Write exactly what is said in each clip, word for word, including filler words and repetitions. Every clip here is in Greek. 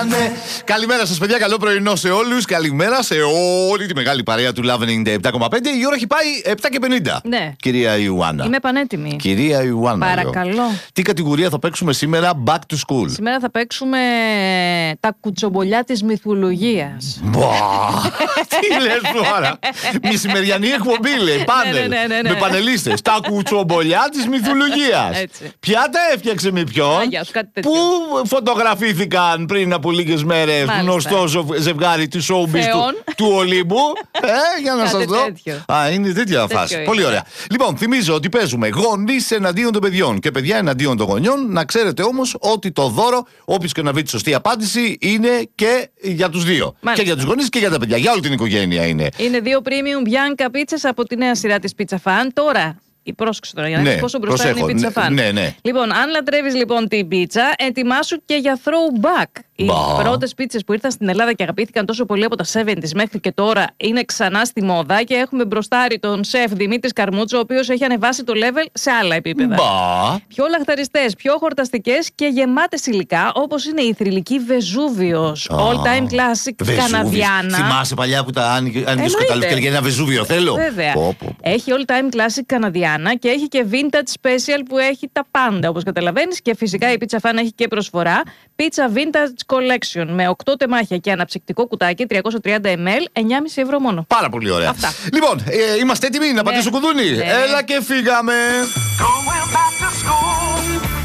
ναι. Καλημέρα σας, παιδιά. Καλό πρωινό σε όλους. Καλημέρα σε όλη τη μεγάλη παρέα του Love ενενήντα επτά κόμμα πέντε. Η ώρα έχει πάει επτά και πενήντα. Ναι. Κυρία Ιουάννα. Είμαι πανέτοιμη. Κυρία Ιουάννα. Παρακαλώ. Λέω. Τι κατηγορία θα παίξουμε σήμερα, back to school? Σήμερα θα παίξουμε τα κουτσομπολιά της μυθολογίας. Μπα, τι λες τώρα? Μεσημεριανή εκπομπή, λέει. Πάνελ. Ναι, ναι, ναι, ναι. Με πανελίστες. Τα κουτσομπολιά της μυθολογίας. Έτσι. Ποια τα έφτιαξε με ποιον? Άγια, κάτι τέτοιο. Πού φωτογραφήθηκαν πριν από λίγες μέρες γνωστό ζευ- ζευγάρι του showbiz του, του Ολύμπου? Ε, για να Κάτι σας δω. τέτοιο. Α, είναι τέτοια Τέτοιο φάση. είναι. Πολύ ωραία. Λοιπόν, θυμίζω ότι παίζουμε γονείς εναντίον των παιδιών και παιδιά εναντίον των γονιών. Να ξέρετε όμως ότι το δώρο, όποιος και να βρει τη σωστή απάντηση, είναι και για τους δύο. Μάλιστα. Και για τους γονείς και για τα παιδιά. Για όλη την οικογένεια είναι. Είναι δύο premium Bianca πίτσες από τη νέα σειρά της Pizza Fan. Τώρα, η πρόσκληση τώρα για να Ναι, δεις πόσο μπροστά προσέχω. είναι η Pizza Fan. Ναι, ναι. Λοιπόν, αν λατρεύεις λοιπόν την πίτσα, ετοιμάσου και για throwback. Οι Μπα. πρώτες πίτσες που ήρθαν στην Ελλάδα και αγαπήθηκαν τόσο πολύ από τα εβδομήντα μέχρι και τώρα είναι ξανά στη μόδα και έχουμε μπροστάρι τον σεφ Δημήτρη Καρμούτσο, ο οποίος έχει ανεβάσει το level σε άλλα επίπεδα. Μπα. Πιο λαχταριστές, πιο χορταστικές και γεμάτες υλικά, όπως είναι η θρυλική Βεζούβιος, all time classic Βεζούβιος. καναδιάνα. Θυμάσαι παλιά που τα άνοιγε στο Εννοείται. καλοκαίρι για ένα Βεζούβιο, θέλω. Βέβαια. Πω, πω. Έχει all time classic καναδιάνα και έχει και vintage special που έχει τα πάντα, όπως καταλαβαίνεις. Και φυσικά η Pizza Fan έχει και προσφορά Pizza Vintage Collection με οκτώ τεμάχια και αναψυκτικό κουτάκι τριακόσια τριάντα μιλιλίτρα, εννιά κόμμα πέντε ευρώ μόνο. Πάρα πολύ ωραία. Αυτά. Λοιπόν, ε, είμαστε έτοιμοι να πατήσω κουδούνι? Ναι. Έλα και φύγαμε. Going back to school.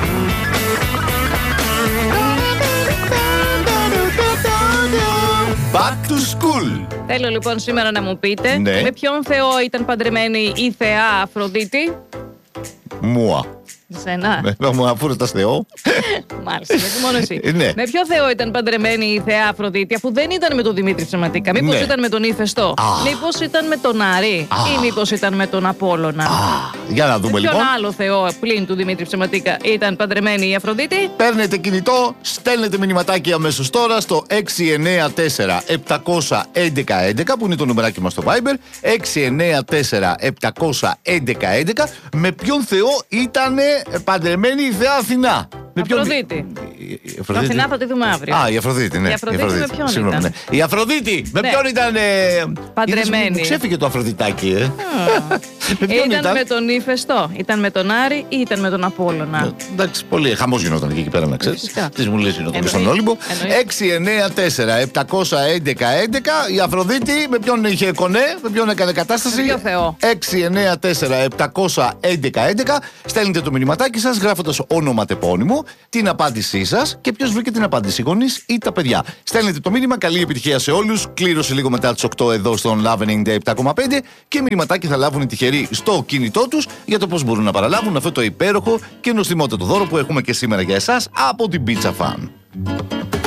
Back to school. Θέλω λοιπόν σήμερα να μου πείτε Ναι. με ποιον θεό ήταν παντρεμένη η θεά Αφροδίτη. Μουα. Σένα. Με- Μου αφού ρωτάς Θεό. Μάλιστα, γιατί μόνο εσύ. Ε, ναι. Με ποιο θεό ήταν παντρεμένη η θεά Αφροδίτη, αφού δεν ήταν με τον Δημήτρη Ψεματίκα? Μήπως Ναι. ήταν με τον Ήφαιστο? Α. Μήπως ήταν με τον Άρη? Ή μήπως ήταν με τον Απόλλωνα? Α, για να δούμε Με ποιον λοιπόν. άλλο θεό πλην του Δημήτρη Ψεματίκα ήταν παντρεμένη η Αφροδίτη? Παίρνετε κινητό, στέλνετε μηνυματάκι αμέσως τώρα στο έξι εννέα τέσσερα επτά ένα ένα έντεκα που είναι το νούμεράκι μας στο Viber. έξι εννέα τέσσερα επτά ένα ένα έντεκα. Με ποιον θεό ήταν παντρεμένη η θεά Αθηνά? Με ποιον- Αφροδίτη. Η- η Την Αφροδίτη. Αθηνά θα τη δούμε αύριο. Α, η Αφροδίτη, ναι. Η Αφροδίτη με ποιον Συγγνώμη, ήταν? ναι. Η Αφροδίτη, με Ναι. ποιον ήταν. ε, Παντρεμένη. είδες, μου ξέφυγε το Αφροδιτάκι, ε. Με ποιον Ήταν, ήταν? με τον Ήφαιστο, ήταν με τον Άρη ή ήταν με τον Απόλλωνα? Ε, Εντάξει, πολύ χαμός γινόταν και εκεί πέρα, να ξέρεις. Φυσικά. Τι μου λες γινόταν και στον Εννοείται. Όλυμπο. Εννοείται. έξι εννέα τέσσερα επτά ένα ένα έντεκα. Η Αφροδίτη με ποιον είχε κονέ, με ποιον έκανε κατάσταση? Με ποιο θεό? έξι εννέα τέσσερα επτά ένα ένα έντεκα. Στέλνετε το μηνυματάκι σας γράφοντας όνομα τεπώνυμο, την απάντησή σας και ποιος βρήκε την απάντηση, οι γονείς ή τα παιδιά. Στέλνετε το μήνυμα, καλή επιτυχία σε όλους. Κλήρωση λίγο μετά τις οκτώ εδώ στον Love ενενήντα επτά κόμμα πέντε και μηνυματάκι θα λάβουν οι τυχεροί στο κινητό τους για το πώς μπορούν να παραλάβουν αυτό το υπέροχο και νοστιμότατο δώρο που έχουμε και σήμερα για εσάς από την Pizza Fan.